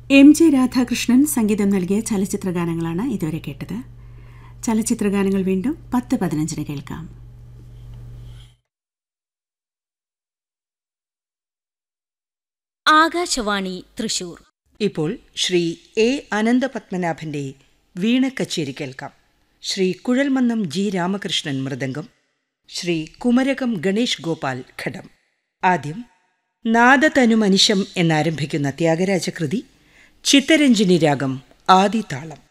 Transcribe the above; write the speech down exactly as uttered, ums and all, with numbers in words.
M J Radhakrishnan സംഗീതം നൽകിയ ചലച്ചിത്രഗാനങ്ങളാണ് ഇതുവരെ കേട്ടത്. ചലച്ചിത്രഗാനങ്ങൾ വീണ്ടും പത്ത് പതിനഞ്ചിന് കേൾക്കാം. ആകാശവാണി തൃശൂർ. ഇപ്പോൾ ശ്രീ എ അനന്തപത്മനാഭന്റെ വീണക്കച്ചേരി കേൾക്കാം. ശ്രീ കുഴൽമന്നം ജി രാമകൃഷ്ണൻ മൃദംഗം, ശ്രീ കുമരകം ഗണേഷ് ഗോപാൽ ഘടം. ആദ്യം നാദതനുമനിശം എന്നാരംഭിക്കുന്ന ത്യാഗരാജകൃതി ചിത്തരഞ്ജിനി രാഗം ആദിതാളം.